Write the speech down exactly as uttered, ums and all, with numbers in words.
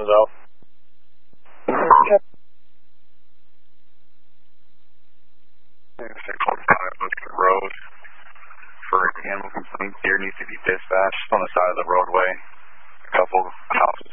is out. six one five, look at the road for animal complaint. Deer needs to be dispatched on the side of the roadway. A couple houses